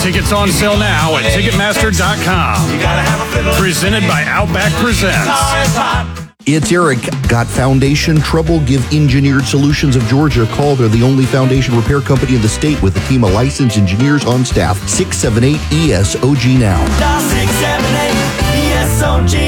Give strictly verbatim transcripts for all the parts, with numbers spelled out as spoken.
Tickets on sale now at Ticketmaster dot com. Presented by Outback Presents. It's Eric. Got foundation trouble? Give Engineered Solutions of Georgia a call. They're the only foundation repair company in the state with a team of licensed engineers on staff. six seven eight E S O G now. six seven eight E S O G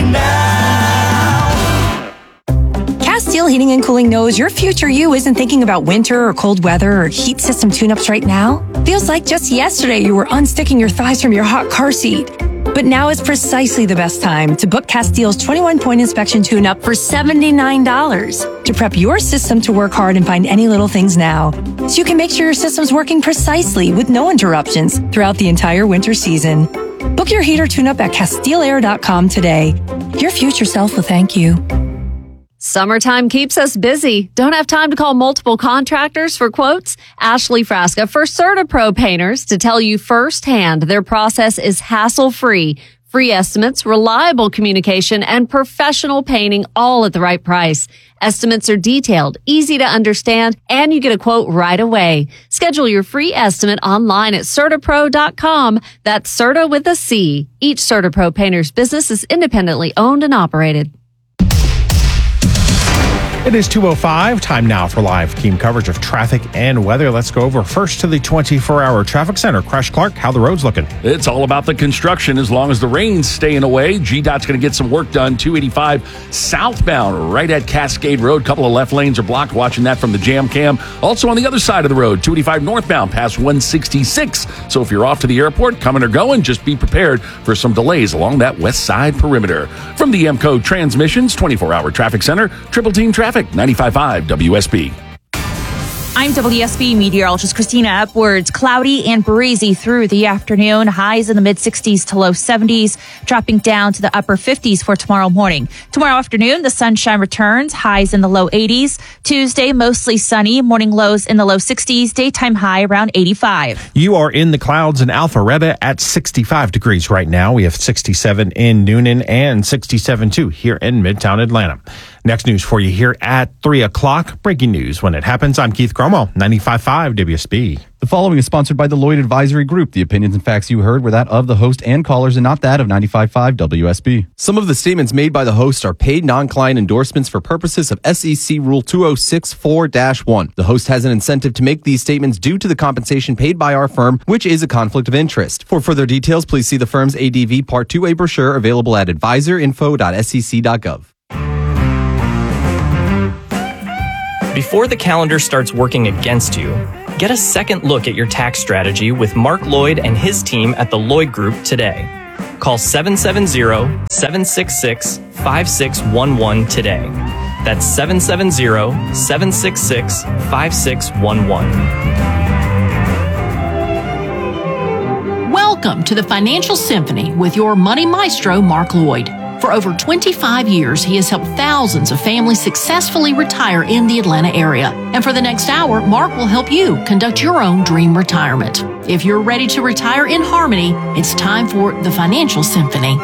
now. Castile Heating and Cooling knows your future you isn't thinking about winter or cold weather or heat system tune-ups right now. Feels like just yesterday you were unsticking your thighs from your hot car seat. But now is precisely the best time to book Castile's twenty-one point inspection tune-up for seventy-nine dollars to prep your system to work hard and find any little things now. So you can make sure your system's working precisely with no interruptions throughout the entire winter season. Book your heater tune-up at Castile Air dot com today. Your future self will thank you. Summertime keeps us busy. Don't have time to call multiple contractors for quotes? Ashley Frasca for CertaPro Painters to tell you firsthand their process is hassle-free. Free estimates, reliable communication, and professional painting all at the right price. Estimates are detailed, easy to understand, and you get a quote right away. Schedule your free estimate online at Certa Pro dot com. That's Certa with a C. Each CertaPro Painters business is independently owned and operated. It is two oh five. Time now for live team coverage of traffic and weather. Let's go over first to the twenty-four hour traffic center. Crash Clark, how the road's looking? It's all about the construction. As long as the rain's staying away, G DOT's going to get some work done. two eighty-five southbound right at Cascade Road. Couple of left lanes are blocked. Watching that from the jam cam. Also on the other side of the road, two eighty-five northbound past one sixty-six. So if you're off to the airport, coming or going, just be prepared for some delays along that west side perimeter. From the M C O Transmissions twenty-four hour traffic center, Triple Team Traffic, ninety-five point five W S B. I'm W S B meteorologist Christina Upwards. Cloudy and breezy through the afternoon. Highs in the mid sixties to low seventies, dropping down to the upper fifties for tomorrow morning. Tomorrow afternoon, the sunshine returns. Highs in the low eighties. Tuesday, mostly sunny. Morning lows in the low sixties. Daytime high around eighty-five. You are in the clouds in Alpharetta at sixty-five degrees right now. We have sixty-seven in Noonan and sixty-seven too here in Midtown Atlanta. Next news for you here at three o'clock. Breaking news when it happens. I'm Keith Cromo, ninety-five point five W S B. The following is sponsored by the Lloyd Advisory Group. The opinions and facts you heard were that of the host and callers and not that of ninety-five point five W S B. Some of the statements made by the host are paid non-client endorsements for purposes of S E C Rule two oh six four dash one. The host has an incentive to make these statements due to the compensation paid by our firm, which is a conflict of interest. For further details, please see the firm's A D V Part two A brochure available at advisor info dot S E C dot gov. Before the calendar starts working against you, get a second look at your tax strategy with Mark Lloyd and his team at the Lloyd Group today. Call seven seven zero, seven six six, five six one one today. That's seven seven zero, seven six six, five six one one. Welcome to the Financial Symphony with your money maestro, Mark Lloyd. For over twenty-five years, he has helped thousands of families successfully retire in the Atlanta area. And for the next hour, Mark will help you conduct your own dream retirement. If you're ready to retire in harmony, it's time for the Financial Symphony.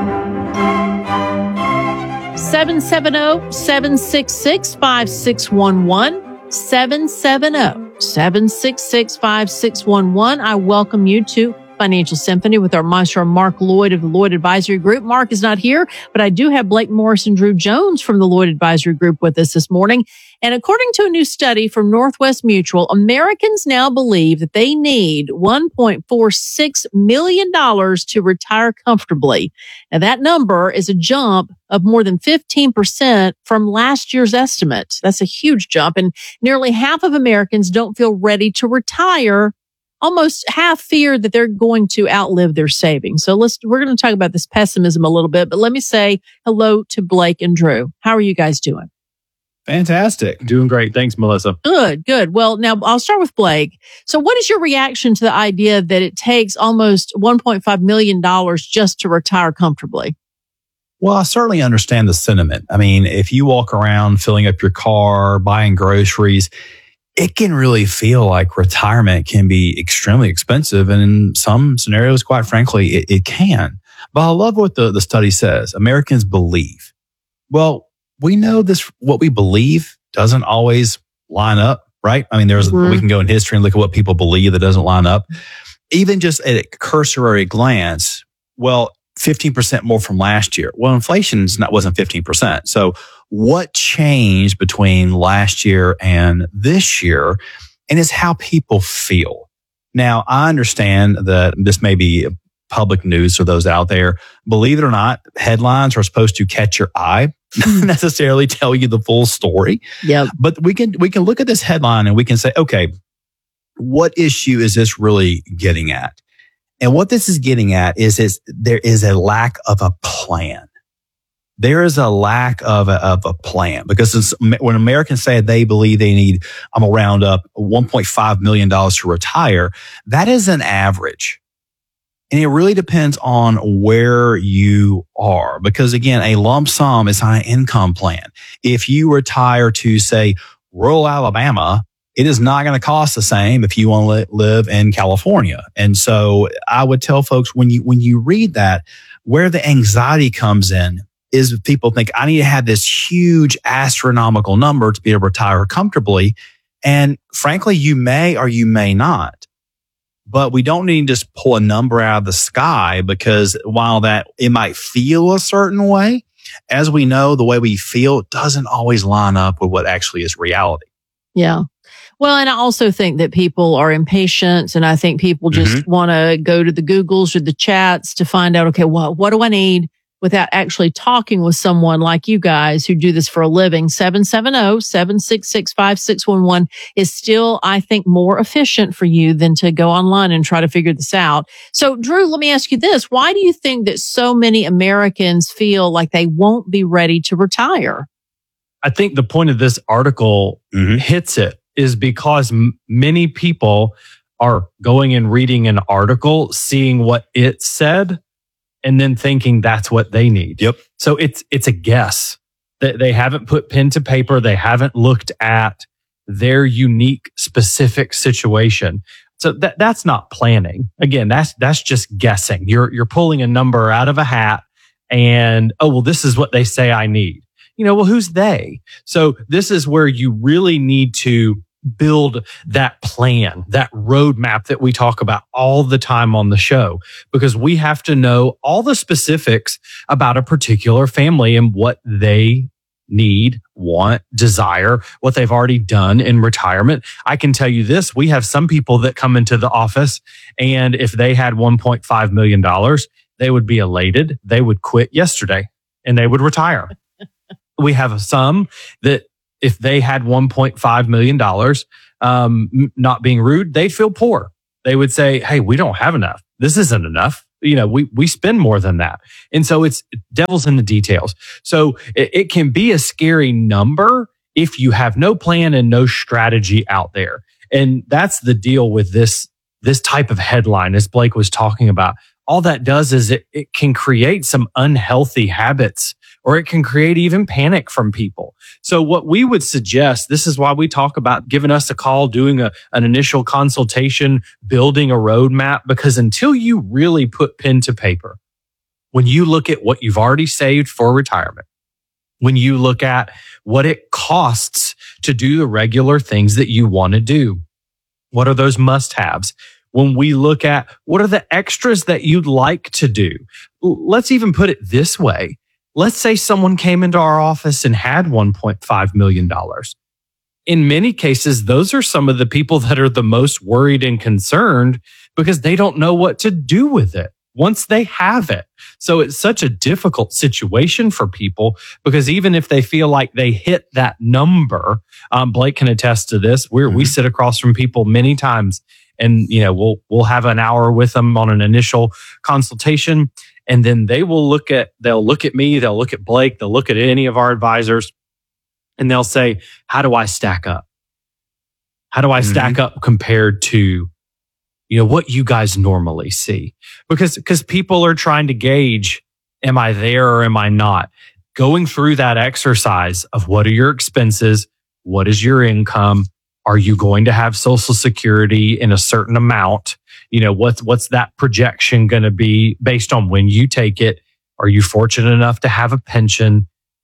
seven seven zero, seven six six, five six one one. seven seven zero, seven six six, five six one one. I welcome you to Financial Symphony with our maestro Mark Lloyd of the Lloyd Advisory Group. Mark is not here, but I do have Blake Morris and Drew Jones from the Lloyd Advisory Group with us this morning. And according to a new study from Northwest Mutual, Americans now believe that they need one point four six million dollars to retire comfortably. Now that number is a jump of more than fifteen percent from last year's estimate. That's a huge jump. And nearly half of Americans don't feel ready to retire. Almost half fear that they're going to outlive their savings. So let's, we're going to talk about this pessimism a little bit, but let me say hello to Blake and Drew. How are you guys doing? Fantastic. Doing great. Thanks, Melissa. Good, good. Well, now I'll start with Blake. So what is your reaction to the idea that it takes almost one point five million dollars just to retire comfortably? Well, I certainly understand the sentiment. I mean, if you walk around filling up your car, buying groceries, it can really feel like retirement can be extremely expensive. And in some scenarios, quite frankly, it, it can. But I love what the, the study says. Americans believe. Well, we know this, what we believe doesn't always line up, right? I mean, there's, mm-hmm. we can go in history and look at what people believe that doesn't line up. even just at a cursory glance, well, fifteen percent more from last year. Well, inflation wasn't fifteen percent. So what changed between last year and this year? And it's how people feel. Now, I understand that this may be public news for those out there. Believe it or not, headlines are supposed to catch your eye, not necessarily tell you the full story. Yep. But we can we can look at this headline and we can say, okay, what issue is this really getting at? And what this is getting at is, is there is a lack of a plan. There is a lack of a, of a plan, because it's, when Americans say they believe they need, I'm going to round up one point five million dollars to retire, that is an average. And it really depends on where you are, because again, a lump sum is not an income plan. If you retire to, say, rural Alabama, it is not going to cost the same if you want to live in California. And so I would tell folks, when you, when you read that, where the anxiety comes in is people think, I need to have this huge astronomical number to be able to retire comfortably. And frankly, you may or you may not. But we don't need to just pull a number out of the sky, because while that it might feel a certain way, as we know, the way we feel doesn't always line up with what actually is reality. Yeah. Well, and I also think that people are impatient, and I think people just mm-hmm. want to go to the Googles or the chats to find out, okay, well, what do I need, without actually talking with someone like you guys who do this for a living. seven seven zero, seven six six, five six one one is still, I think, more efficient for you than to go online and try to figure this out. So, Drew, let me ask you this. Why do you think that so many Americans feel like they won't be ready to retire? I think the point of this article mm-hmm. hits it, is because m- many people are going and reading an article, seeing what it said, and then thinking that's what they need. Yep. So it's it's a guess. They, they haven't put pen to paper. They haven't looked at their unique, specific situation. So that that's not planning. Again, that's that's just guessing. You're you're pulling a number out of a hat, and oh well, this is what they say I need. You know, well, who's they? So this is where you really need to build that plan, that roadmap that we talk about all the time on the show, because we have to know all the specifics about a particular family and what they need, want, desire, what they've already done in retirement. I can tell you this, we have some people that come into the office, and if they had one point five million dollars, they would be elated. They would quit yesterday and they would retire. We have some that if they had one point five million dollars, um, not being rude, they feel poor. They would say, hey, we don't have enough. This isn't enough. You know, we, we spend more than that. And so it's devil's in the details. So it, it can be a scary number if you have no plan and no strategy out there. And that's the deal with this, this type of headline, as Blake was talking about. All that does is it, it can create some unhealthy habits, or it can create even panic from people. So what we would suggest, this is why we talk about giving us a call, doing a, an initial consultation, building a roadmap, because until you really put pen to paper, when you look at what you've already saved for retirement, when you look at what it costs to do the regular things that you want to do, what are those must-haves? When we look at what are the extras that you'd like to do, let's even put it this way. Let's say someone came into our office and had one point five million dollars. In many cases, those are some of the people that are the most worried and concerned because they don't know what to do with it once they have it. So it's such a difficult situation for people, because even if they feel like they hit that number, um, Blake can attest to this. We're, mm-hmm. we sit across from people many times, and you know we'll we'll have an hour with them on an initial consultation. And then they will look at, they'll look at me, they'll look at Blake, they'll look at any of our advisors, and they'll say, how do I stack up? How do I mm-hmm. stack up compared to, you know, what you guys normally see? Because, because people are trying to gauge, am I there or am I not? Going through that exercise of what are your expenses? What is your income? Are you going to have Social Security in a certain amount? You know, what's, what's that projection going to be based on when you take it? Are you fortunate enough to have a pension?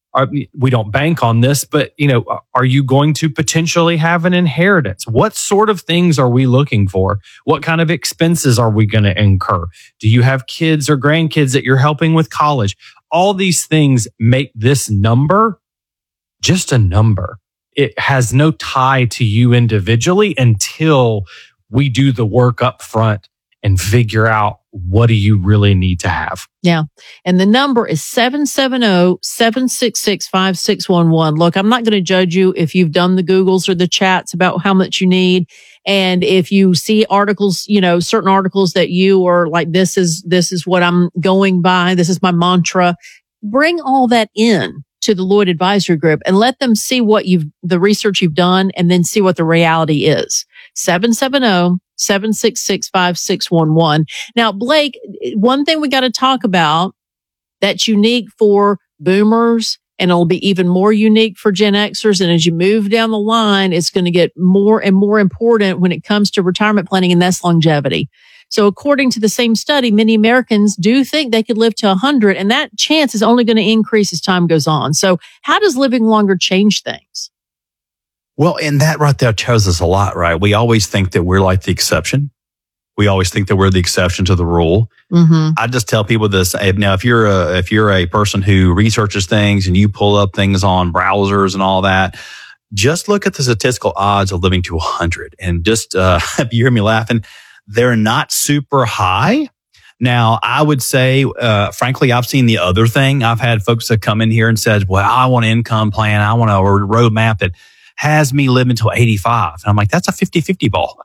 Are, we don't bank on this, but you know, are you going to potentially have an inheritance? What sort of things are we looking for? What kind of expenses are we going to incur? Do you have kids or grandkids that you're helping with college? All these things make this number just a number. It has no tie to you individually until we do the work up front and figure out what do you really need to have. Yeah. And the number is seven seven zero, seven six six, five six one one. Look, I'm not going to judge you if you've done the Googles or the chats about how much you need. And if you see articles, you know, certain articles that you are like, this is, this is what I'm going by. This is my mantra. Bring all that in to the Lloyd Advisory Group and let them see what you've, the research you've done, and then see what the reality is. seven seven zero, seven six six, five six one one. Now, Blake, one thing we got to talk about that's unique for boomers, and it'll be even more unique for Gen Xers. And as you move down the line, it's going to get more and more important when it comes to retirement planning, and that's longevity. So according to the same study, many Americans do think they could live to one hundred, and that chance is only going to increase as time goes on. So how does living longer change things? Well, and that right there tells us a lot, right? We always think that we're like the exception. We always think that we're the exception to the rule. Mm-hmm. I just tell people this. Now, if you're a, if you're a person who researches things and you pull up things on browsers and all that, just look at the statistical odds of living to one hundred. And just, uh, if you hear me laughing, they're not super high. Now, I would say, uh, frankly, I've seen the other thing. I've had folks that come in here and said, well, I want an income plan. I want a roadmap that has me live until eighty-five. And I'm like, that's a fifty-fifty ball.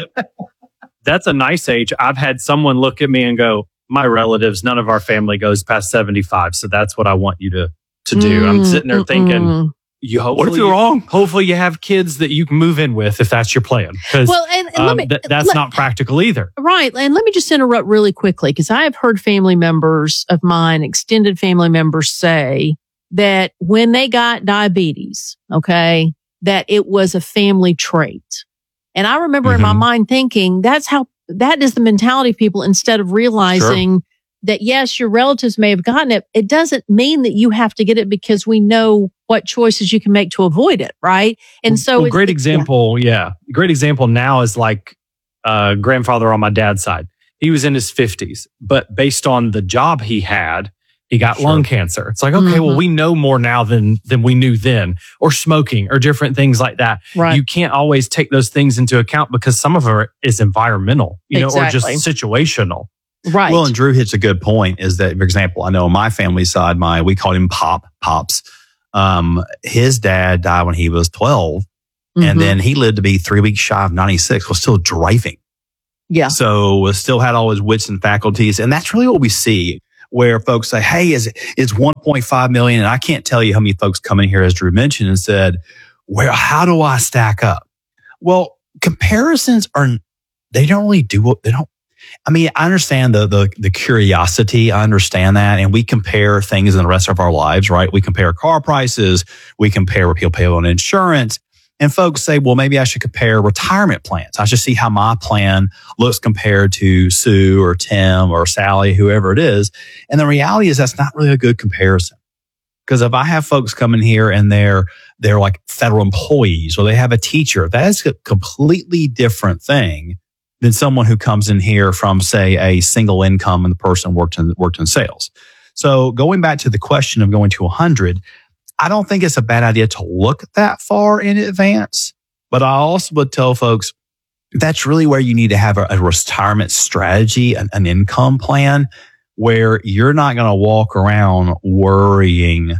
That's a nice age. I've had someone look at me and go, my relatives, none of our family goes past seventy-five. So that's what I want you to, to do. Mm, I'm sitting there thinking, mm. you what if you're wrong? Hopefully you have kids that you can move in with if that's your plan. Because well, and, and um, let me, th- that's let, not practical either. Right. And let me just interrupt really quickly, because I have heard family members of mine, extended family members, say that when they got diabetes, okay, that it was a family trait. And I remember mm-hmm. in my mind thinking that's how, that is the mentality of people, instead of realizing sure. that yes, your relatives may have gotten it. It doesn't mean that you have to get it, because we know what choices you can make to avoid it. Right. And so well, it, great example. Yeah. yeah. Great example now is like, uh, grandfather on my dad's side. He was in his fifties, but based on the job he had, he got sure. lung cancer. It's like, okay, mm-hmm. well, we know more now than, than we knew then, or smoking or different things like that. Right. You can't always take those things into account, because some of it is environmental, you exactly. know, or just situational. Right. Well, and Drew hits a good point, is that, for example, I know on my family side, my, we called him Pop, Pops. Um, his dad died when he was twelve, mm-hmm. and then he lived to be three weeks shy of ninety-six, was still driving. Yeah. So still had all his wits and faculties. And that's really what we see, where folks say, hey, is it's one point five million. And I can't tell you how many folks come in here, as Drew mentioned, and said, well, how do I stack up? Well, comparisons are, they don't really do what they don't. I mean, I understand the, the, the curiosity. I understand that. And we compare things in the rest of our lives, right? We compare car prices. We compare what people pay on insurance. And folks say, well, maybe I should compare retirement plans. I should see how my plan looks compared to Sue or Tim or Sally, whoever it is. And the reality is that's not really a good comparison. Because if I have folks come in here and they're, they're like federal employees, or they have a teacher, that is a completely different thing than someone who comes in here from, say, a single income and the person worked in, worked in sales. So going back to the question of going to one hundred, I don't think it's a bad idea to look that far in advance, but I also would tell folks that's really where you need to have a, a retirement strategy, an, an income plan, where you're not going to walk around worrying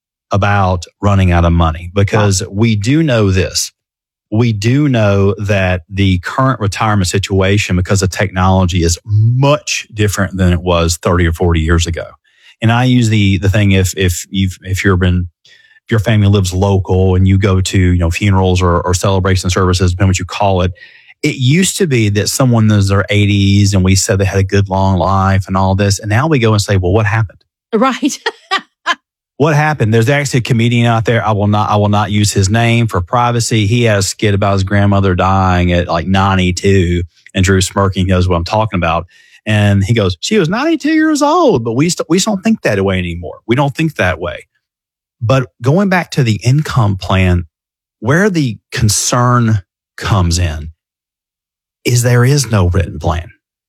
about running out of money, because wow. we do know this. We do know that the current retirement situation, because of technology, is much different than it was thirty or forty years ago. And I use the, the thing, if, if you've, if you've been, if your family lives local and you go to, you know, funerals or, or celebration services, depending on what you call it, it used to be that someone in their eighties and we said they had a good long life and all this. And now we go and say, well, what happened? Right. What happened? There's actually a comedian out there. I will not, I will not use his name for privacy. He has a skit about his grandmother dying at like ninety-two, and Drew smirking knows what I'm talking about. And he goes, she was ninety-two years old, but we st- we don't think that way anymore. We don't think that way. But going back to the income plan, where the concern comes in is there is no written plan.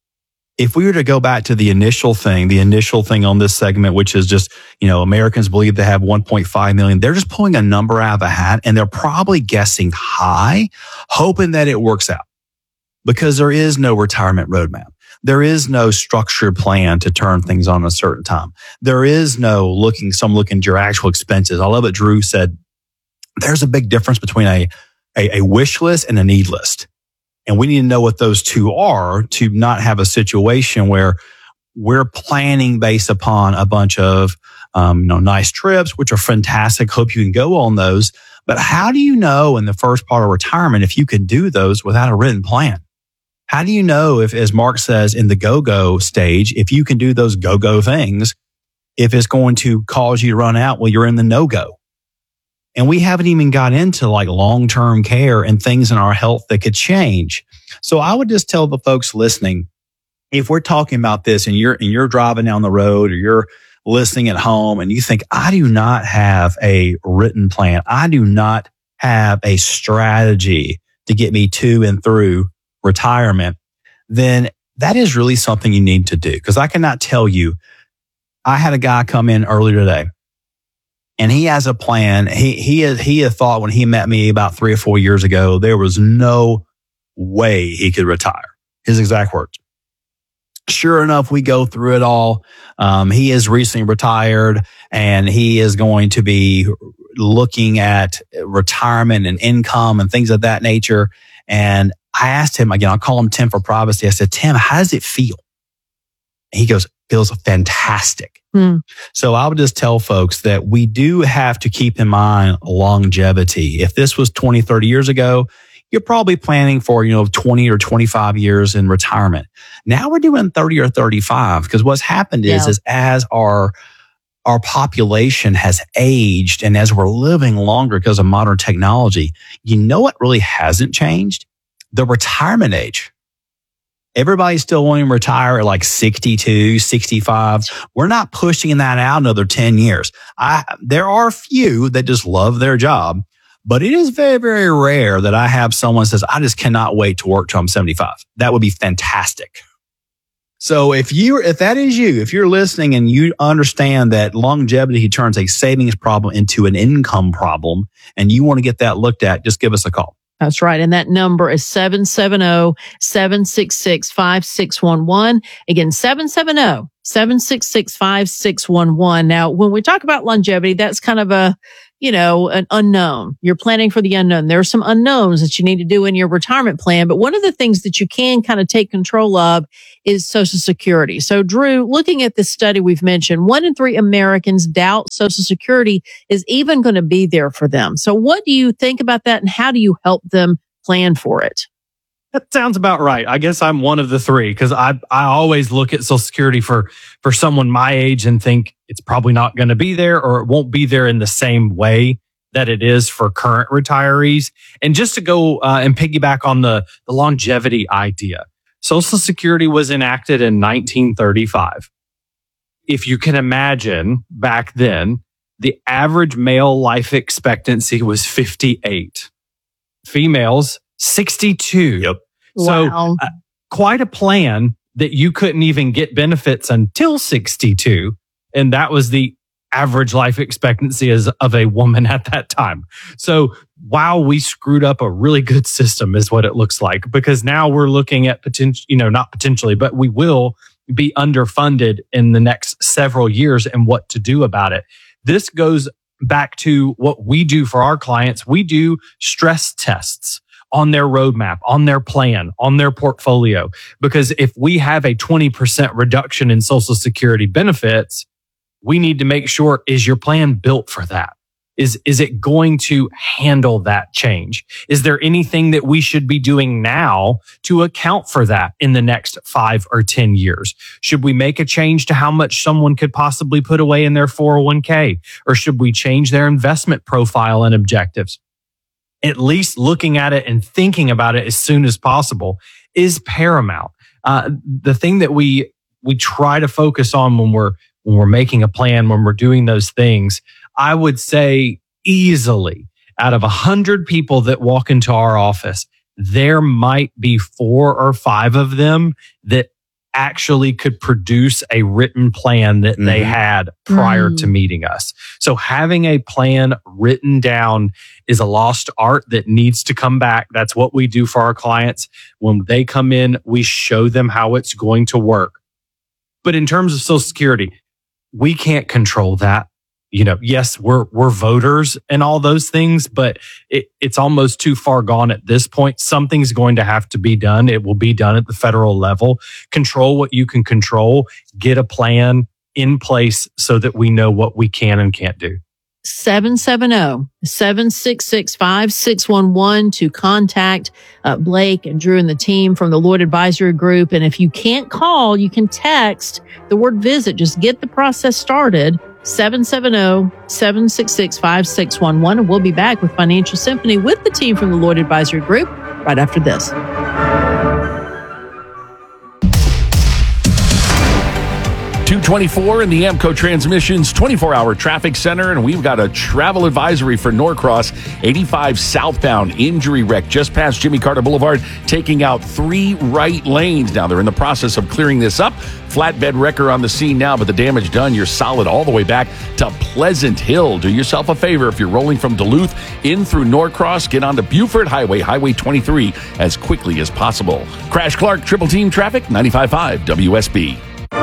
If we were to go back to the initial thing, the initial thing on this segment, which is just, you know, Americans believe they have one point five million, they're just pulling a number out of a hat and they're probably guessing high, hoping that it works out because there is no retirement roadmap. There is no structured plan to turn things on a certain time. There is no looking, some looking at your actual expenses. I love what Drew said. There's a big difference between a, a, a wish list and a need list. And we need to know what those two are to not have a situation where we're planning based upon a bunch of, um, you know, nice trips, which are fantastic. Hope you can go on those. But how do you know in the first part of retirement if you can do those without a written plan? How do you know if, as Mark says, in the go-go stage, if you can do those go-go things, if it's going to cause you to run out while you're in the no-go? And we haven't even got into like long-term care and things in our health that could change. So I would just tell the folks listening, if we're talking about this and you're, and you're driving down the road or you're listening at home and you think, I do not have a written plan. I do not have a strategy to get me to and through retirement, then that is really something you need to do. Because I cannot tell you, I had a guy come in earlier today. And he has a plan. He he had, he had thought when he met me about three or four years ago, there was no way he could retire. His exact words. Sure enough, we go through it all. Um, he is recently retired and he is going to be looking at retirement and income and things of that nature. And I asked him, again, I'll call him Tim for privacy. I said, Tim, how does it feel? And he goes, feels fantastic. Hmm. So I would just tell folks that we do have to keep in mind longevity. If this was twenty, thirty years ago, you're probably planning for, you know, twenty or twenty-five years in retirement. Now we're doing thirty or thirty-five because what's happened is, Yeah. is as our, our population has aged and as we're living longer because of modern technology, you know what really hasn't changed? The retirement age. Everybody's still wanting to retire at like sixty-two, sixty-five. We're not pushing that out another ten years. I, there are a few that just love their job, but it is very, very rare that I have someone says, I just cannot wait to work till I'm seventy-five. That would be fantastic. So if you, if that is you, if you're listening and you understand that longevity turns a savings problem into an income problem and you want to get that looked at, just give us a call. That's right. And that number is seven seven zero, seven six six, five six one one. Again, seven seven zero, seven six six, five six one one. Now, when we talk about longevity, that's kind of a, you know, an unknown. You're planning for the unknown. There are some unknowns that you need to do in your retirement plan. But one of the things that you can kind of take control of is Social Security. So, Drew, looking at this study we've mentioned, one in three Americans doubt Social Security is even going to be there for them. So what do you think about that and how do you help them plan for it? That sounds about right. I guess I'm one of the three because I I always look at Social Security for for someone my age and think it's probably not going to be there or it won't be there in the same way that it is for current retirees. And just to go uh, and piggyback on the, the longevity idea, Social Security was enacted in nineteen thirty-five. If you can imagine back then, the average male life expectancy was fifty-eight. Females, sixty-two. Yep. So Wow. uh, quite a plan that you couldn't even get benefits until sixty-two. And that was the average life expectancy as of a woman at that time. So wow, we screwed up a really good system is what it looks like, because now we're looking at potential, you know, not potentially, but we will be underfunded in the next several years and what to do about it. This goes back to what we do for our clients. We do stress tests on their roadmap, on their plan, on their portfolio. Because if we have a twenty percent reduction in Social Security benefits, we need to make sure, is your plan built for that? Is, is it going to handle that change? Is there anything that we should be doing now to account for that in the next five or ten years? Should we make a change to how much someone could possibly put away in their four oh one k? Or should we change their investment profile and objectives? At least looking at it and thinking about it as soon as possible is paramount. Uh, the thing that we we try to focus on when we're when we're making a plan, when we're doing those things, I would say easily out of a hundred people that walk into our office, there might be four or five of them that actually could produce a written plan that mm-hmm. they had prior mm. to meeting us. So having a plan written down is a lost art that needs to come back. That's what we do for our clients. When they come in, we show them how it's going to work. But in terms of Social Security, we can't control that. You know, yes, we're we're voters and all those things, but it, it's almost too far gone at this point. Something's going to have to be done. It will be done at the federal level. Control what you can control. Get a plan in place so that we know what we can and can't do. seven seven zero, seven six six, five six one one to contact uh, Blake and Drew and the team from the Lloyd Advisory Group. And if you can't call, you can text the word visit. Just get the process started. seven seven zero, seven six six, five six one one. And we'll be back with Financial Symphony with the team from the Lloyd Advisory Group right after this. two twenty-four in the Amco Transmissions twenty-four hour traffic center, and we've got a travel advisory for Norcross. eighty-five southbound injury wreck just past Jimmy Carter Boulevard, taking out three right lanes. Now they're in the process of clearing this up. Flatbed wrecker on the scene now, but the damage done, you're solid all the way back to Pleasant Hill. Do yourself a favor if you're rolling from Duluth in through Norcross, get onto Buford Highway, Highway twenty-three as quickly as possible. Crash Clark, Triple Team Traffic, ninety-five point five W S B.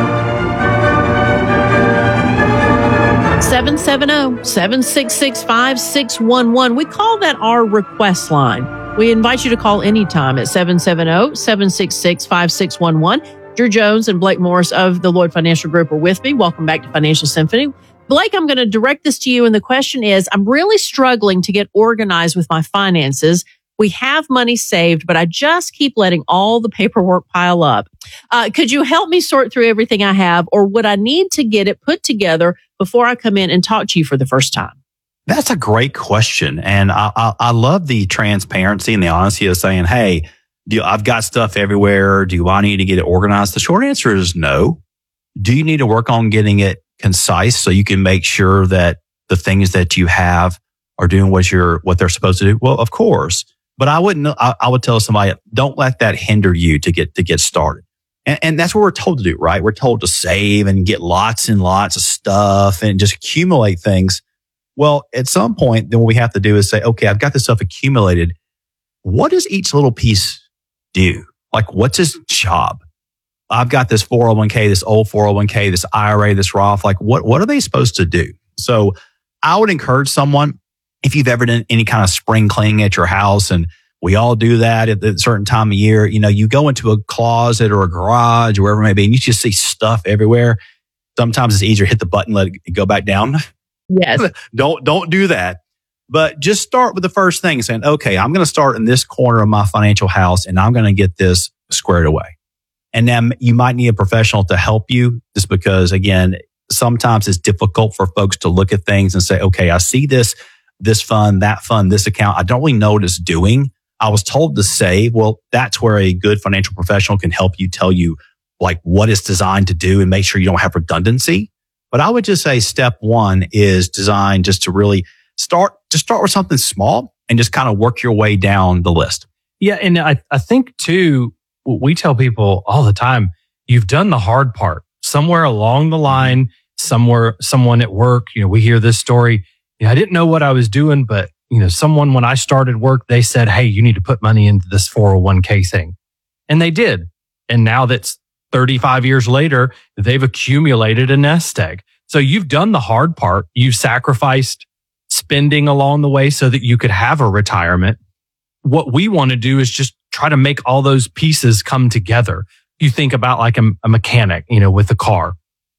seven seven zero, seven six six, five six one one. We call that our request line. We invite you to call anytime at seven seven zero, seven six six, five six one one. Drew Jones and Blake Morris of the Lloyd Financial Group are with me. Welcome back to Financial Symphony. Blake, I'm going to direct this to you. And the question is, I'm really struggling to get organized with my finances. We have money saved, but I just keep letting all the paperwork pile up. Uh, could you help me sort through everything I have, or would I need to get it put together before I come in and talk to you for the first time? That's a great question. And I, I, I love the transparency and the honesty of saying, hey, do I've got stuff everywhere. Do I need to get it organized? The short answer is no. Do you need to work on getting it concise so you can make sure that the things that you have are doing what you're, what they're supposed to do? Well, of course. But I wouldn't, I, I would tell somebody, don't let that hinder you to get, to get started. And, and that's what we're told to do, right? We're told to save and get lots and lots of stuff and just accumulate things. Well, at some point, then what we have to do is say, okay, I've got this stuff accumulated. What does each little piece do? Like, what's his job? I've got this four oh one k, this old four oh one k, this I R A, this Roth. Like, what, what are they supposed to do? So I would encourage someone, if you've ever done any kind of spring cleaning at your house, and we all do that at a certain time of year, you know, you go into a closet or a garage or wherever it may be, and you just see stuff everywhere. Sometimes it's easier to hit the button, let it go back down. Yes. don't, don't do that. But just start with the first thing, saying, okay, I'm going to start in this corner of my financial house and I'm going to get this squared away. And then you might need a professional to help you, just because, again, sometimes it's difficult for folks to look at things and say, okay, I see this, this fund, that fund, this account. I don't really know what it's doing. I was told to save. Well, that's where a good financial professional can help you, tell you like what it's designed to do and make sure you don't have redundancy. But I would just say step one is designed just to really start, to start with something small and just kind of work your way down the list. Yeah. And I, I think too, we tell people all the time, you've done the hard part. Somewhere along the line, somewhere, someone at work, you know, we hear this story. You know, I didn't know what I was doing, but you know, someone, when I started work, they said, hey, you need to put money into this four oh one k thing. And they did. And now that's thirty-five years later, they've accumulated a nest egg. So you've done the hard part. You've sacrificed spending along the way so that you could have a retirement. What we want to do is just try to make all those pieces come together. You think about like a, a mechanic, you know, with a car.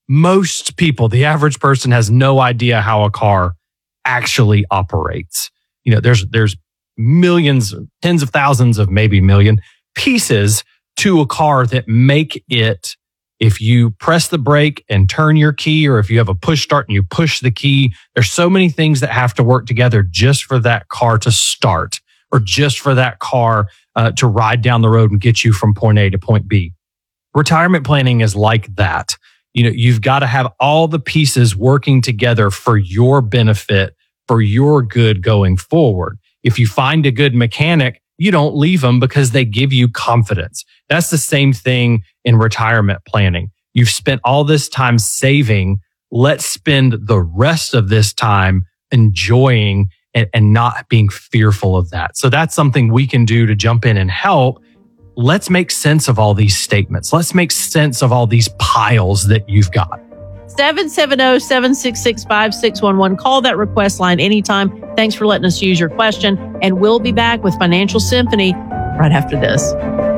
Most people, the average person, has no idea how a car actually operates. You know, there's, there's millions, tens of thousands of maybe million pieces to a car that make it, if you press the brake and turn your key, or if you have a push start and you push the key, there's so many things that have to work together just for that car to start, or just for that car uh, to ride down the road and get you from point A to point B. Retirement planning is like that. You know, you've got to have all the pieces working together for your benefit, for your good going forward. If you find a good mechanic, you don't leave them because they give you confidence. That's the same thing in retirement planning. You've spent all this time saving. Let's spend the rest of this time enjoying and, and not being fearful of that. So that's something we can do to jump in and help. Let's make sense of all these statements. Let's make sense of all these piles that you've got. seven seven zero, seven six six, five six one one. Call that request line anytime. Thanks for letting us use your question. And we'll be back with Financial Symphony right after this.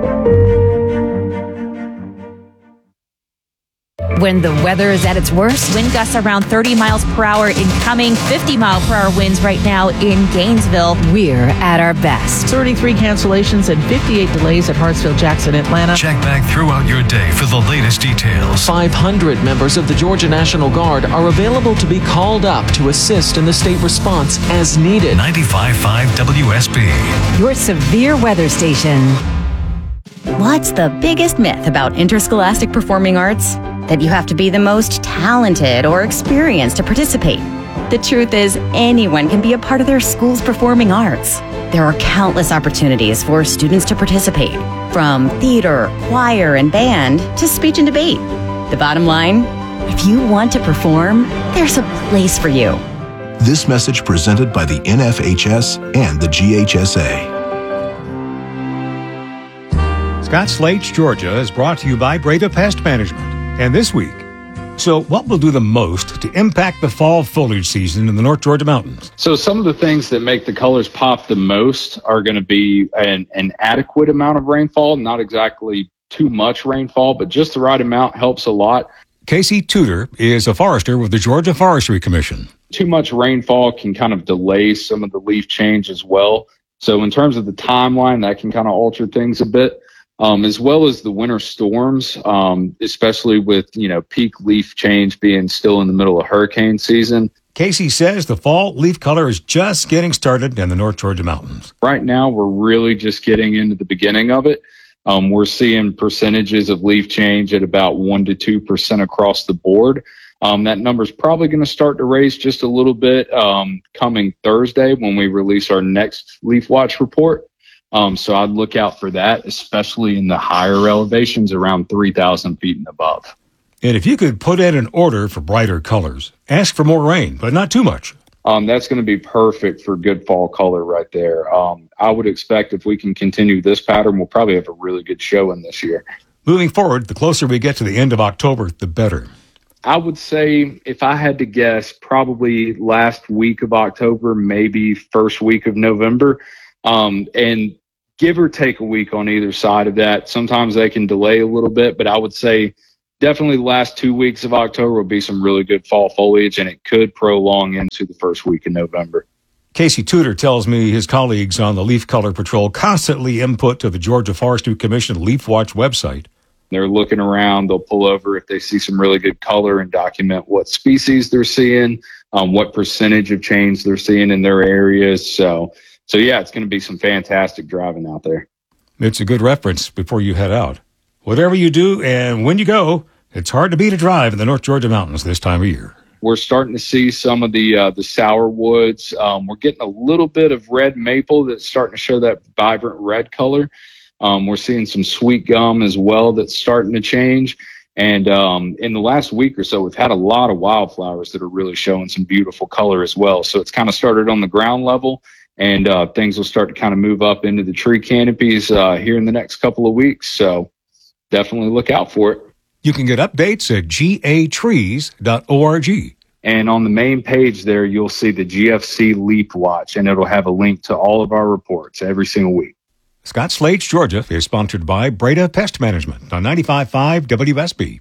When the weather is at its worst, wind gusts around thirty miles per hour incoming, fifty mile per hour winds right now in Gainesville. We're at our best. thirty-three cancellations and fifty-eight delays at Hartsfield Jackson, Atlanta. Check back throughout your day for the latest details. five hundred members of the Georgia National Guard are available to be called up to assist in the state response as needed. ninety-five point five W S B. Your severe weather station. What's the biggest myth about interscholastic performing arts? That you have to be the most talented or experienced to participate. The truth is, anyone can be a part of their school's performing arts. There are countless opportunities for students to participate, from theater, choir, and band to speech and debate. The bottom line, if you want to perform, there's a place for you. This message presented by the N F H S and the G H S A. Scott Slate's Georgia is brought to you by Breda Pest Management. And this week, so what will do the most to impact the fall foliage season in the North Georgia mountains? So some of the things that make the colors pop the most are going to be an, an adequate amount of rainfall, not exactly too much rainfall, but just the right amount helps a lot. Casey Tudor is a forester with the Georgia Forestry Commission. Too much rainfall can kind of delay some of the leaf change as well. So in terms of the timeline, that can kind of alter things a bit. Um, as well as the winter storms, um, especially with, you know, peak leaf change being still in the middle of hurricane season. Casey says the fall leaf color is just getting started in the North Georgia mountains. Right now, we're really just getting into the beginning of it. Um, we're seeing percentages of leaf change at about one to two percent across the board. Um, that number is probably going to start to raise just a little bit um, coming Thursday when we release our next Leaf Watch report. Um, so I'd look out for that, especially in the higher elevations around three thousand feet and above. And if you could put in an order for brighter colors, ask for more rain, but not too much. Um, that's going to be perfect for good fall color right there. Um, I would expect if we can continue this pattern, we'll probably have a really good showing this year. Moving forward, the closer we get to the end of October, the better. I would say, if I had to guess, probably last week of October, maybe first week of November. Um, and give or take a week on either side of that. Sometimes they can delay a little bit, but I would say definitely the last two weeks of October will be some really good fall foliage, and it could prolong into the first week of November. Casey Tudor tells me his colleagues on the Leaf Color Patrol constantly input to the Georgia Forestry Commission Leaf Watch website. They're looking around, they'll pull over if they see some really good color and document what species they're seeing, um, what percentage of change they're seeing in their areas. So So, yeah, it's going to be some fantastic driving out there. It's a good reference before you head out. Whatever you do and when you go, it's hard to beat a drive in the North Georgia mountains this time of year. We're starting to see some of the uh, the sour woods. Um, we're getting a little bit of red maple that's starting to show that vibrant red color. Um, we're seeing some sweet gum as well that's starting to change. And um, in the last week or so, we've had a lot of wildflowers that are really showing some beautiful color as well. So it's kind of started on the ground level. And uh, things will start to kind of move up into the tree canopies uh, here in the next couple of weeks. So definitely look out for it. You can get updates at g a trees dot org. And on the main page there, you'll see the G F C Leaf Watch, and it'll have a link to all of our reports every single week. Scott Slate's Georgia is sponsored by Breda Pest Management on ninety-five point five W S B.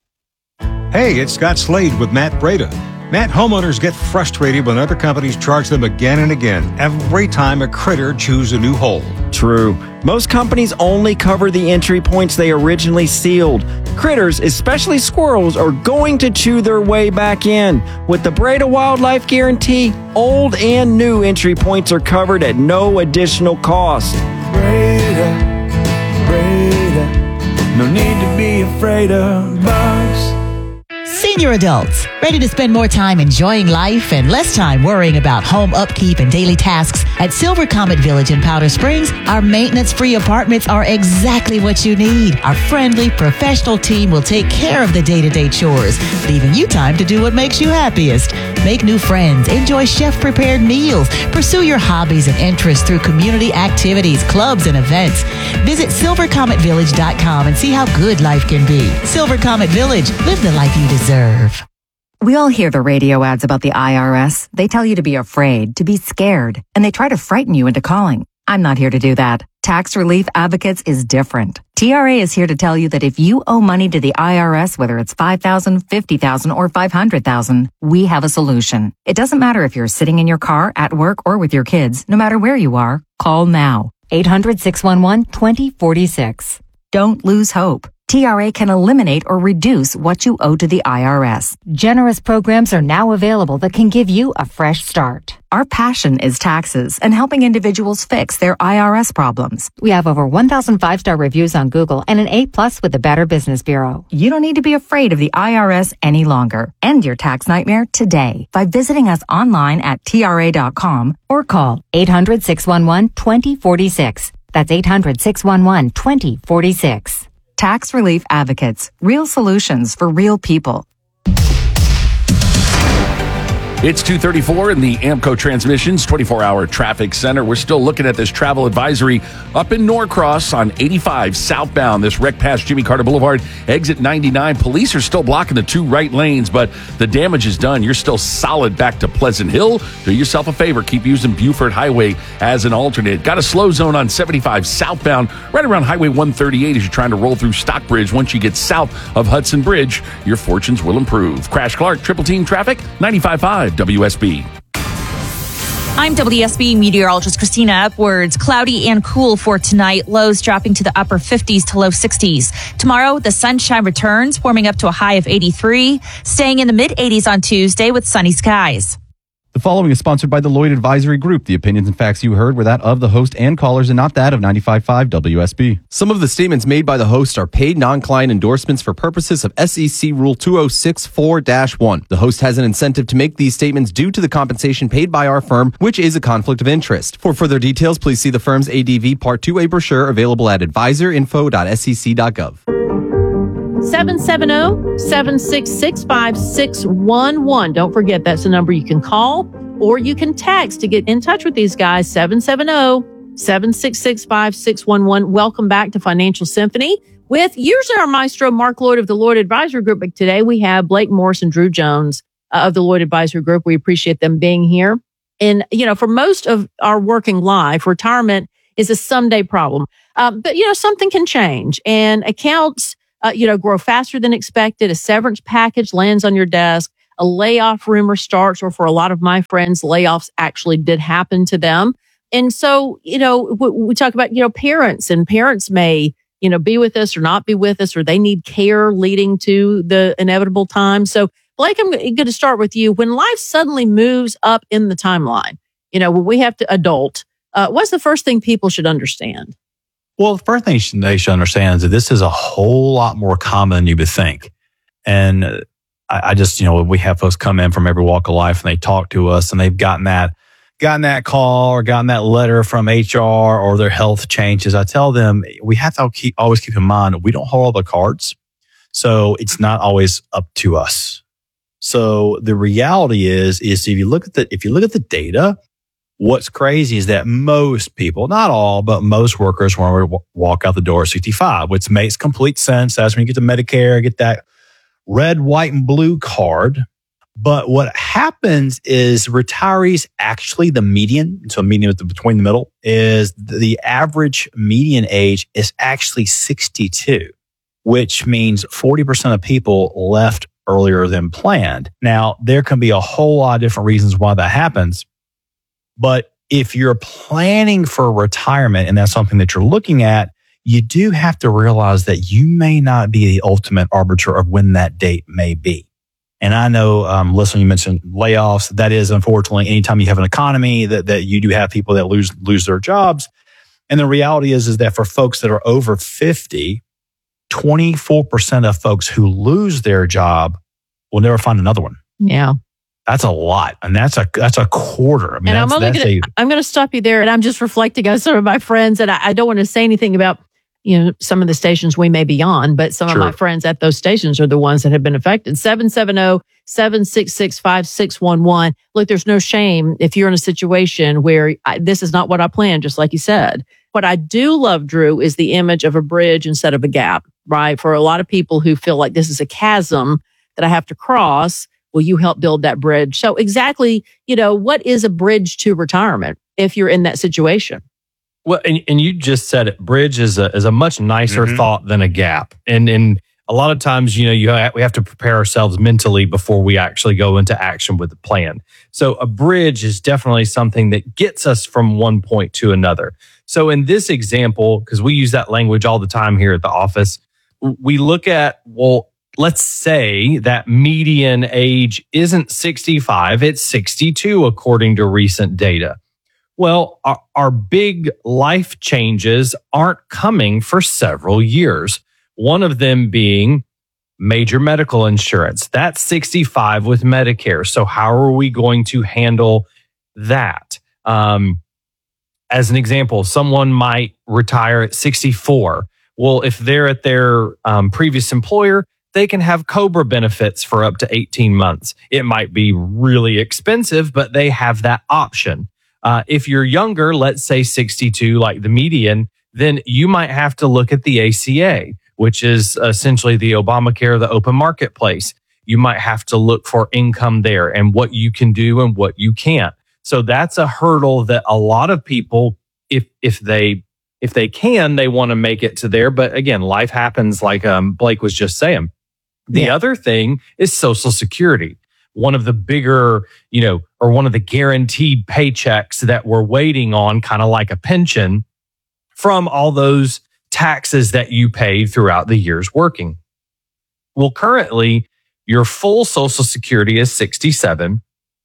Hey, it's Scott Slade with Matt Breda. Matt, homeowners get frustrated when other companies charge them again and again every time a critter chews a new hole. True. Most companies only cover the entry points they originally sealed. Critters, especially squirrels, are going to chew their way back in. With the Breda Wildlife Guarantee, old and new entry points are covered at no additional cost. Breda, Breda, no need to be afraid of bugs. Senior adults, ready to spend more time enjoying life and less time worrying about home upkeep and daily tasks? At Silver Comet Village in Powder Springs, our maintenance-free apartments are exactly what you need. Our friendly, professional team will take care of the day-to-day chores, leaving you time to do what makes you happiest. Make new friends, enjoy chef-prepared meals, pursue your hobbies and interests through community activities, clubs, and events. Visit silver comet village dot com and see how good life can be. Silver Comet Village, live the life you deserve. We all hear the radio ads about the I R S. They tell you to be afraid, to be scared, and they try to frighten you into calling. I'm not here to do that. Tax Relief Advocates is different. T R A is here to tell you that if you owe money to the I R S, whether it's five thousand dollars, fifty thousand dollars, or five hundred thousand dollars, we have a solution. It doesn't matter if you're sitting in your car, at work, or with your kids. No matter where you are, call now. eight hundred, six one one, two zero four six. Don't lose hope. T R A can eliminate or reduce what you owe to the I R S. Generous programs are now available that can give you a fresh start. Our passion is taxes and helping individuals fix their I R S problems. We have over one thousand five-star reviews on Google and an A plus with the Better Business Bureau. You don't need to be afraid of the I R S any longer. End your tax nightmare today by visiting us online at T R A dot com or call eight hundred, six one one, two zero four six. That's eight hundred, six one one, two zero four six. Tax Relief Advocates. Real solutions for real people. It's two thirty-four in the AMCO Transmissions twenty-four hour traffic center. We're still looking at this travel advisory up in Norcross on eighty-five southbound. This wreck past Jimmy Carter Boulevard, exit ninety-nine. Police are still blocking the two right lanes, but the damage is done. You're still solid back to Pleasant Hill. Do yourself a favor. Keep using Buford Highway as an alternate. Got a slow zone on seventy-five southbound, right around Highway one thirty-eight as you're trying to roll through Stockbridge. Once you get south of Hudson Bridge, your fortunes will improve. Crash Clark, Triple Team Traffic, ninety-five point five W S B. I'm W S B meteorologist Christina Upwards. Cloudy and cool for tonight. Lows dropping to the upper fifties to low sixties. Tomorrow, the sunshine returns, warming up to a high of eighty-three, staying in the mid eighties on Tuesday with sunny skies. The following is sponsored by the Lloyd Advisory Group. The opinions and facts you heard were that of the host and callers and not that of ninety-five point five W S B. Some of the statements made by the host are paid non-client endorsements for purposes of S E C Rule two oh six four dash one. The host has an incentive to make these statements due to the compensation paid by our firm, which is a conflict of interest. For further details, please see the firm's A D V Part two A brochure available at advisor info dot s e c dot gov. seven seven zero, seven six six, five six one one. Don't forget, that's the number you can call or you can text to get in touch with these guys. seven seven zero, seven six six, five six one one. Welcome back to Financial Symphony with usually our maestro, Mark Lloyd of the Lloyd Advisory Group. But today we have Blake Morris and Drew Jones uh, of the Lloyd Advisory Group. We appreciate them being here. And, you know, for most of our working life, retirement is a someday problem. Um, but, you know, something can change and accounts Uh, you know, grow faster than expected. A severance package lands on your desk. A layoff rumor starts, or for a lot of my friends, layoffs actually did happen to them. And so, you know, we, we talk about, you know, parents and parents may, you know, be with us or not be with us, or they need care leading to the inevitable time. So Blake, I'm going to start with you. When life suddenly moves up in the timeline, you know, when we have to adult, uh, what's the first thing people should understand? Well, the first thing they should understand is that this is a whole lot more common than you would think. And I, I just, you know, we have folks come in from every walk of life and they talk to us and they've gotten that, gotten that call or gotten that letter from H R or their health changes. I tell them we have to keep, always keep in mind, we don't hold all the cards. So it's not always up to us. So the reality is, is if you look at the, if you look at the data, what's crazy is that most people, not all, but most workers want to walk out the door at sixty-five, which makes complete sense. That's when you get to Medicare, get that red, white, and blue card. But what happens is retirees actually, the median, so median between the middle, is the average median age is actually sixty-two, which means forty percent of people left earlier than planned. Now, there can be a whole lot of different reasons why that happens. But if you're planning for retirement and that's something that you're looking at, you do have to realize that you may not be the ultimate arbiter of when that date may be. And I know, um, listen, you mentioned layoffs. That is, unfortunately, anytime you have an economy that, that you do have people that lose, lose their jobs. And the reality is, is that for folks that are over fifty, twenty-four percent of folks who lose their job will never find another one. Yeah. That's a lot. And that's a that's a quarter. I mean, and I'm that's, only that's gonna, a, I'm going to stop you there. And I'm just reflecting on some of my friends. And I, I don't want to say anything about, you know, some of the stations we may be on, but some Sure. of my friends at those stations are the ones that have been affected. seven seven zero, seven six six, five six one one. Look, there's no shame if you're in a situation where I, this is not what I planned, just like you said. What I do love, Drew, is the image of a bridge instead of a gap, right? For a lot of people who feel like this is a chasm that I have to cross, will you help build that bridge? So exactly, you know, what is a bridge to retirement if you're in that situation? Well, and, and you just said it. Bridge is a is a much nicer Mm-hmm. thought than a gap, and and a lot of times, you know, you ha- we have to prepare ourselves mentally before we actually go into action with the plan. So a bridge is definitely something that gets us from one point to another. So in this example, because we use that language all the time here at the office, we look at, well, let's say that median age isn't sixty-five, it's sixty-two, according to recent data. Well, our, our big life changes aren't coming for several years. One of them being major medical insurance. That's sixty-five with Medicare. So how are we going to handle that? Um, as an example, someone might retire at sixty-four. Well, if they're at their um, previous employer, they can have COBRA benefits for up to eighteen months. It might be really expensive, but they have that option. Uh, if you're younger, let's say sixty-two, like the median, then you might have to look at the A C A, which is essentially the Obamacare, the open marketplace. You might have to look for income there and what you can do and what you can't. So that's a hurdle that a lot of people, if if they if they can, they want to make it to there. But again, life happens, like um, Blake was just saying. The Yeah. other thing is Social Security. One of the bigger, you know, or one of the guaranteed paychecks that we're waiting on, kind of like a pension, from all those taxes that you paid throughout the years working. Well, currently, your full Social Security is sixty-seven.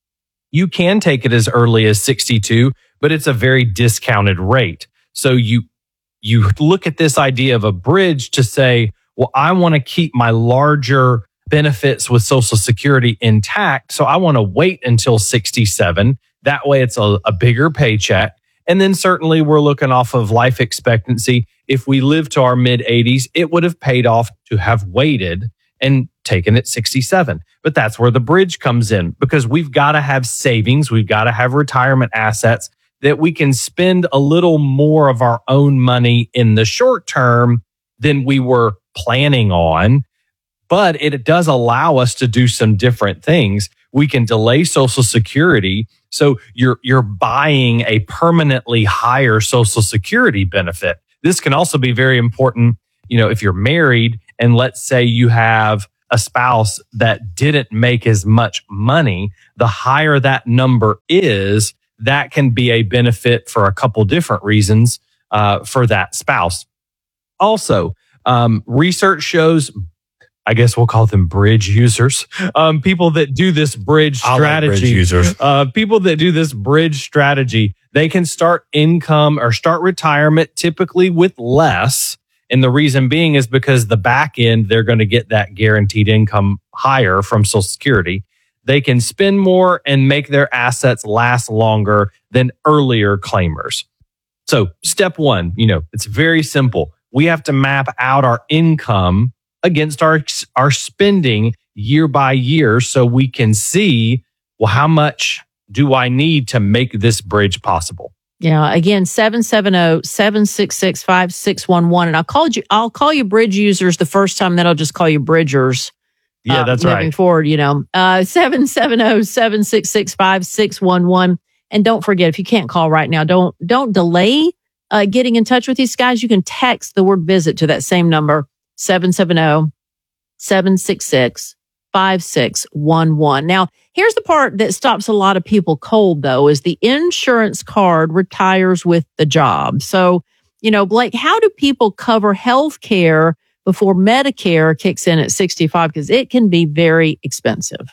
You can take it as early as sixty-two, but it's a very discounted rate. So you you look at this idea of a bridge to say, well, I want to keep my larger benefits with Social Security intact. So I want to wait until sixty-seven. That way it's a, a bigger paycheck. And then certainly we're looking off of life expectancy. If we live to our mid eighties, it would have paid off to have waited and taken it sixty-seven. But that's where the bridge comes in, because we've got to have savings. We've got to have retirement assets that we can spend a little more of our own money in the short term than we were planning on. But it does allow us to do some different things. We can delay Social Security. So you're you're buying a permanently higher Social Security benefit. This can also be very important, you know, if you're married and let's say you have a spouse that didn't make as much money, the higher that number is, that can be a benefit for a couple different reasons uh, for that spouse. Also, um, research shows, I guess we'll call them bridge users, um, people that do this bridge I like strategy, bridge users. Uh, people that do this bridge strategy, they can start income or start retirement typically with less. And the reason being is because the back end, they're going to get that guaranteed income higher from Social Security. They can spend more and make their assets last longer than earlier claimers. So step one, you know, it's very simple. We have to map out our income against our, our spending year by year so we can see, well, how much do I need to make this bridge possible? Yeah. Again, seven seven zero, seven six six, five six one one. And I called you, I'll call you bridge users the first time, then I'll just call you bridgers. Yeah, uh, that's moving right. forward, you know, uh, seven seven zero, seven six six, five six one one. And don't forget, if you can't call right now, don't, don't delay uh, getting in touch with these guys. You can text the word visit to that same number, seven seven zero, seven six six, five six one one. Now, here's the part that stops a lot of people cold, though, is the insurance card retires with the job. So, you know, Blake, how do people cover health care before Medicare kicks in at sixty-five? Because it can be very expensive.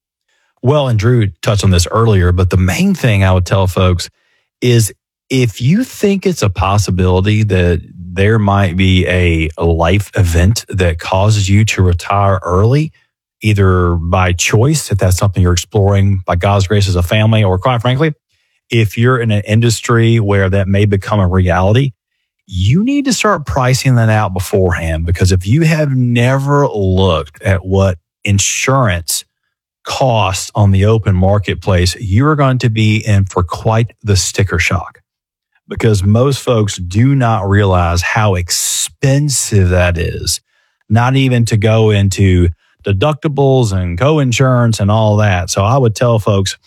Well, and Drew touched on this earlier, but the main thing I would tell folks is if you think it's a possibility that there might be a, a life event that causes you to retire early, either by choice, if that's something you're exploring by God's grace as a family, or quite frankly, if you're in an industry where that may become a reality, you need to start pricing that out beforehand, because if you have never looked at what insurance costs on the open marketplace, you're going to be in for quite the sticker shock, because most folks do not realize how expensive that is, not even to go into deductibles and co-insurance and all that. So I would tell folks,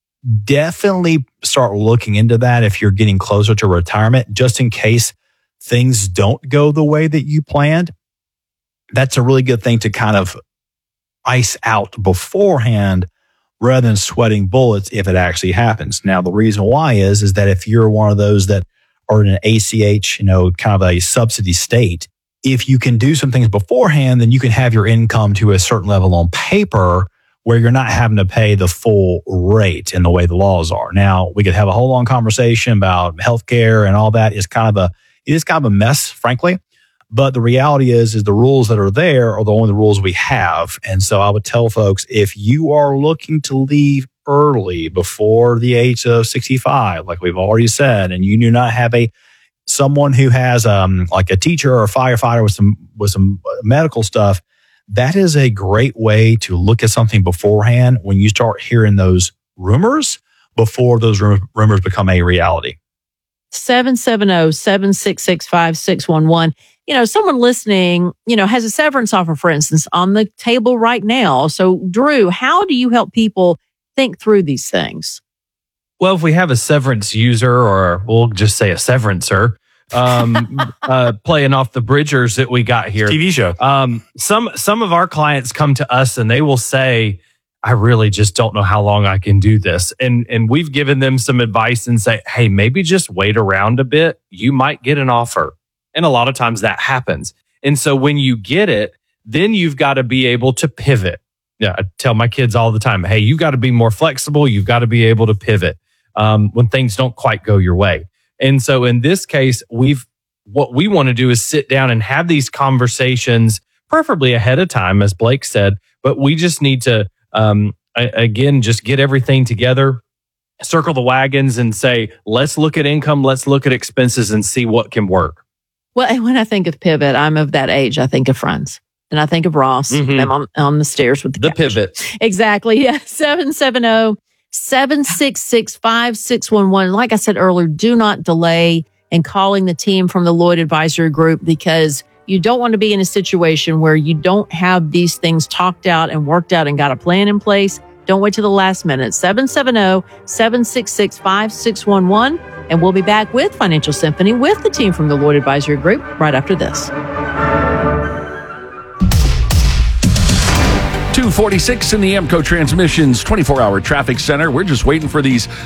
definitely start looking into that if you're getting closer to retirement, just in case things don't go the way that you planned. That's a really good thing to kind of ice out beforehand rather than sweating bullets if it actually happens. Now, the reason why is, is that if you're one of those that are in an A C H, you know, kind of a subsidy state, if you can do some things beforehand, then you can have your income to a certain level on paper where you're not having to pay the full rate in the way the laws are. Now, we could have a whole long conversation about healthcare and all that. Is kind of a, it is kind of a mess, frankly. But the reality is, is the rules that are there are the only rules we have. And so I would tell folks, if you are looking to leave early before the age of sixty-five, like we've already said, and you do not have a someone who has um like a teacher or a firefighter with some with some medical stuff, that is a great way to look at something beforehand when you start hearing those rumors before those rum- rumors become a reality. seven seven zero, seven six six, five six one one. You know, someone listening, you know, has a severance offer, for instance, on the table right now. So, Drew, how do you help people think through these things? Well, if we have a severance user, or we'll just say a severancer, um, uh, playing off the Bridgers that we got here. T V show. Um, some, some of our clients come to us and they will say, I really just don't know how long I can do this. And, and we've given them some advice and say, hey, maybe just wait around a bit. You might get an offer. And a lot of times that happens. And so when you get it, then you've got to be able to pivot. Yeah, I tell my kids all the time, hey, you've got to be more flexible. You've got to be able to pivot um, when things don't quite go your way. And so in this case, we've what we want to do is sit down and have these conversations, preferably ahead of time, as Blake said. But we just need to, um, again, just get everything together, circle the wagons and say, let's look at income, let's look at expenses and see what can work. Well, and when I think of pivot, I'm of that age. I think of Friends. And I think of Ross. Mhm. I'm on, on the stairs with the, The couch. pivot. Exactly. Yeah. seven seven zero, seven six six, five six one one. Like I said earlier, do not delay in calling the team from the Lloyd Advisory Group, because you don't want to be in a situation where you don't have these things talked out and worked out and got a plan in place. Don't wait till the last minute. seven seven zero, seven six six, five six one one. And we'll be back with Financial Symphony with the team from the Lloyd Advisory Group right after this. two forty-six in the Amco Transmissions twenty-four hour traffic center. We're just waiting for these